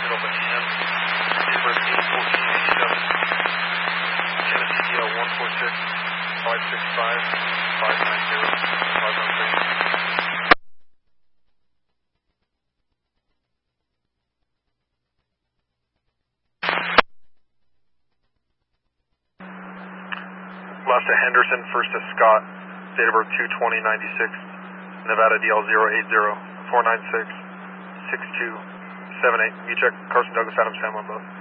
Middleton EM, Daybird 81487, Genesee DL 146 565 590 513. Last to Henderson, first to Scott, date of birth 2/20/96, Nevada DL 080 496 6278. You check Carson Douglas Adams Sam on both.